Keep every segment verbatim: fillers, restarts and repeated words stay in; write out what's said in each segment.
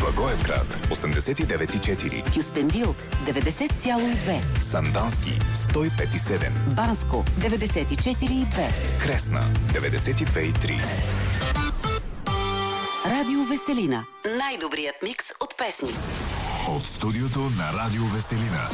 Благоевград осемдесет и девет и четири, Кюстендил деветдесет цяло и две, Сандански сто и пет и седем, Банско деветдесет и четири и две, Кресна деветдесет и две и три. Радио Веселина. Най-добрият микс от песни. От студиото на Радио Веселина.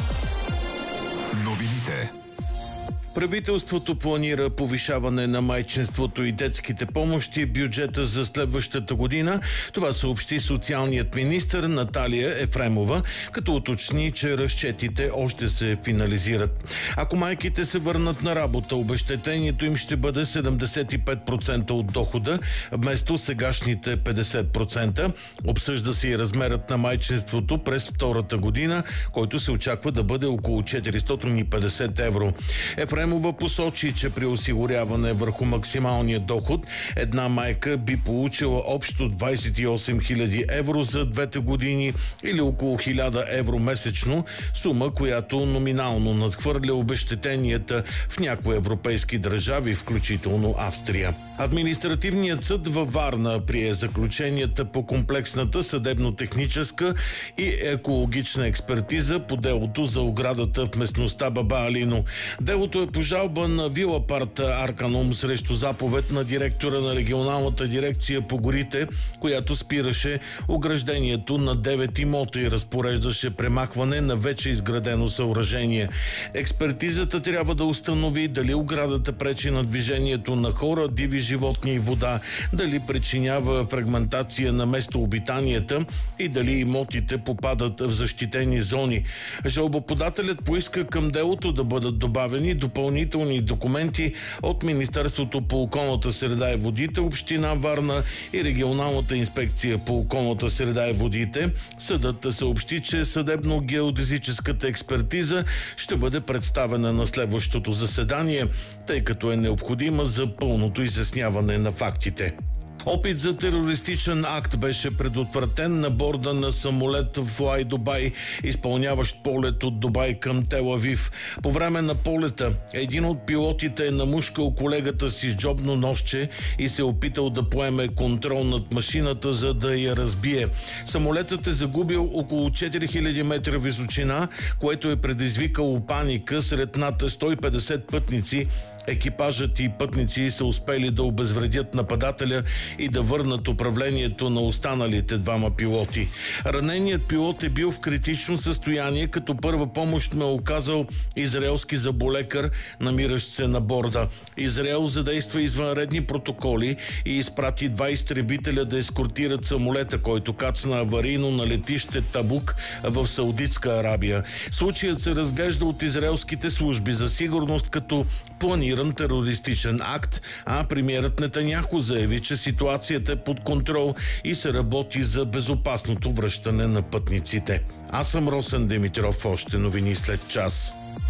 Новините. Правителството планира повишаване на майчинството и детските помощи, бюджета за следващата година. Това съобщи социалният министър Наталия Ефремова, като уточни, че разчетите още се финализират. Ако майките се върнат на работа, обезщетението им ще бъде седемдесет и пет процента от дохода, вместо сегашните петдесет процента. Обсъжда се и размерът на майчинството през втората година, който се очаква да бъде около четиристотин и петдесет евро. Ефремова посочи, че при осигуряване върху максималния доход една майка би получила общо двадесет и осем хиляди евро за двете години или около хиляда евро месечно, сума, която номинално надхвърля обезщетенията в някои европейски държави, включително Австрия. Административният съд във Варна прие заключенията по комплексната съдебно-техническа и екологична експертиза по делото за оградата в местността Баба Алино. Делото е по жалба на Вилапарт Арканум срещу заповед на директора на регионалната дирекция по горите, която спираше ограждението на девет имота и разпореждаше премахване на вече изградено съоръжение. Експертизата трябва да установи дали оградата пречи на движението на хора, диви животни и вода, дали причинява фрагментация на местообитанията и дали имотите попадат в защитени зони. Жалбоподателят поиска към делото да бъдат добавени допълнителни документи от Министерството по околната среда и водите, Община Варна и Регионалната инспекция по околната среда и водите. Съдът съобщи, че съдебно-геодезическата експертиза ще бъде представена на следващото заседание, тъй като е необходима за пълното изясняване на фактите. Опит за терористичен акт беше предотвратен на борда на самолет Fly Dubai, изпълняващ полет от Дубай към Тел Авив. По време на полета един от пилотите е намушкал колегата си с джобно ножче и се е опитал да поеме контрол над машината, за да я разбие. Самолетът е загубил около четири хиляди метра височина, което е предизвикало паника сред над сто и петдесет пътници. Екипажът и пътници са успели да обезвредят нападателя и да върнат управлението на останалите двама пилоти. Раненият пилот е бил в критично състояние, като първа помощ му е оказал израелски заболекар, намиращ се на борда. Израел задейства извънредни протоколи и изпрати два изтребителя да ескортират самолета, който кацна аварийно на летище Табук в Саудитска Арабия. Случаят се разглежда от израелските служби за сигурност като планиран терористичен акт, а премиерът Нетаняху заяви, че ситуацията е под контрол и се работи за безопасното връщане на пътниците. Аз съм Росен Димитров, още новини след час.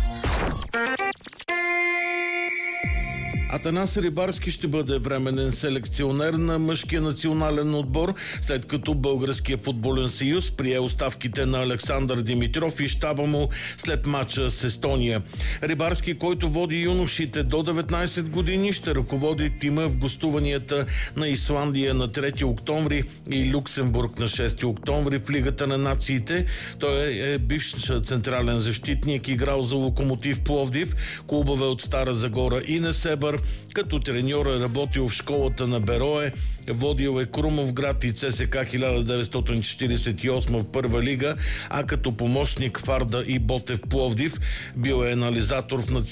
Атанас Рибарски ще бъде временен селекционер на мъжкия национален отбор, след като Българския футболен съюз прие оставките на Александър Димитров и щаба му след мача с Естония. Рибарски, който води юношите до деветнадесет години, ще ръководи тима в гостуванията на Исландия на трети октомври и Люксембург на шести октомври в Лигата на нациите. Той е бивш централен защитник, играл за Локомотив Пловдив, клубове от Стара Загора и Несебър. Като треньор е работил в школата на Берое, водил е Крумовград и ЦСКА хиляда деветстотин четиридесет и осма в първа лига, а като помощник Фарда и Ботев Пловдив бил е анализатор в националната